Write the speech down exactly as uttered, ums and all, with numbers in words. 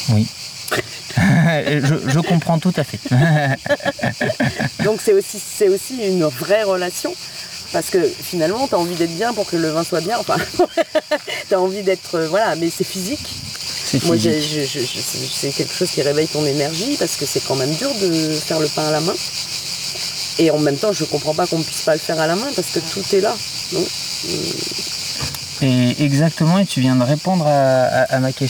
Oui. je, je comprends tout à fait. Donc c'est aussi, c'est aussi une vraie relation. Parce que finalement, tu as envie d'être bien pour que le vin soit bien. Enfin, tu as envie d'être... Euh, voilà, mais c'est physique. C'est Moi, physique. j'ai, je, je, je, c'est quelque chose qui réveille ton énergie parce que c'est quand même dur de faire le pain à la main. Et en même temps, je comprends pas qu'on ne puisse pas le faire à la main parce que tout est là. Donc, euh... Et exactement, et tu viens de répondre à, à, à ma question.